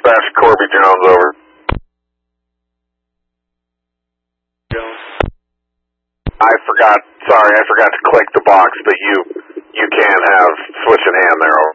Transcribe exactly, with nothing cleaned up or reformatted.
Dispatch Corby Jones, over. Jones. I forgot, sorry, I forgot to click the box, but you, you can have switch in hand there, over.